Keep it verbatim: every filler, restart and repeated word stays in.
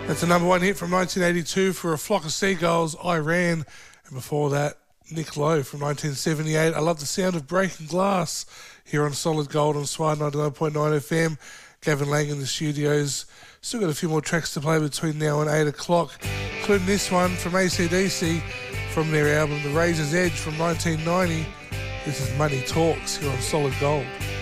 That's a number one hit from nineteen eighty-two for A Flock of Seagulls, I Ran. And before that, Nick Lowe from nineteen seventy-eight. I love the sound of breaking glass here on Solid Gold on Swire ninety-nine point nine F M. Gavin Lang in the studios. Still got a few more tracks to play between now and eight o'clock, including this one from A C D C from their album The Razor's Edge from nineteen ninety. This is Money Talks here on Solid Gold.